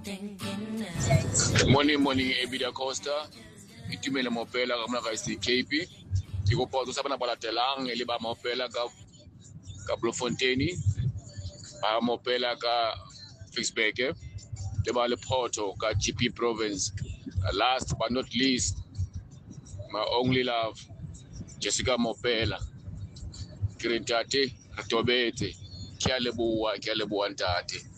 Morning, Ebida Costa. Itumele mopela ka mona ka CKP. Ke go potso sa bana ba latelang e le ba mopela ka Bloemfontein, ba mopela ka Ficksburg, le ba le Porto ka GP Province. Last but not least, my only love, Jessica Mopela. Ke re ntate re tobetse. Ke a leboha ntate.